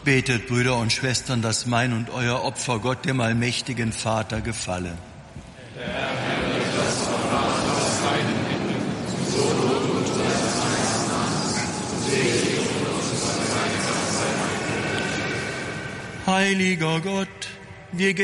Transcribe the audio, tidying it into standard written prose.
Betet, Brüder und Schwestern, dass mein und euer Opfer Gott, dem allmächtigen Vater, gefalle. Der Herr wird das Verrat aus seinen Händen, so Tod und das seines Namens, selig und uns von seiner Zeit. Heiliger Gott, wir